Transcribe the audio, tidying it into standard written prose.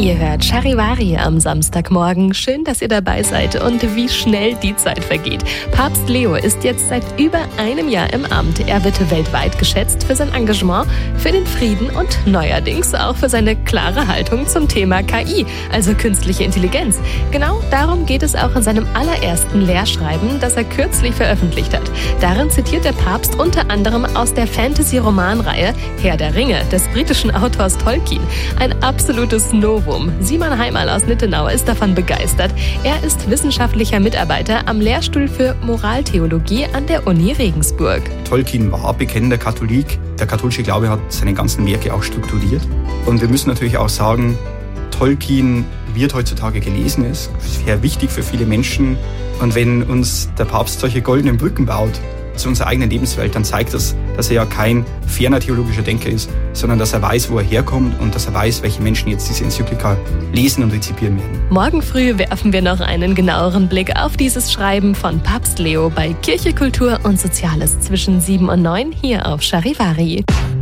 Ihr hört Charivari am Samstagmorgen. Schön, dass ihr dabei seid und wie schnell die Zeit vergeht. Papst Leo ist jetzt seit über einem Jahr im Amt. Er wird weltweit geschätzt für sein Engagement, für den Frieden und neuerdings auch für seine klare Haltung zum Thema KI, also künstliche Intelligenz. Genau darum geht es auch in seinem allerersten Lehrschreiben, das er kürzlich veröffentlicht hat. Darin zitiert der Papst unter anderem aus der Fantasy-Romanreihe Herr der Ringe des britischen Autors Tolkien. Ein absolutes Novum. Simon Heimal aus Nittenau ist davon begeistert. Er ist wissenschaftlicher Mitarbeiter am Lehrstuhl für Moraltheologie an der Uni Regensburg. Tolkien war bekennender Katholik. Der katholische Glaube hat seine ganzen Werke auch strukturiert. Und wir müssen natürlich auch sagen, Tolkien wird heutzutage gelesen, ist sehr wichtig für viele Menschen. Und wenn uns der Papst solche goldenen Brücken baut zu unserer eigenen Lebenswelt, dann zeigt das, dass er ja kein ferner theologischer Denker ist, sondern dass er weiß, wo er herkommt und dass er weiß, welche Menschen jetzt diese Enzyklika lesen und rezipieren werden. Morgen früh werfen wir noch einen genaueren Blick auf dieses Schreiben von Papst Leo bei Kirche, Kultur und Soziales zwischen 7 und 9 hier auf Charivari.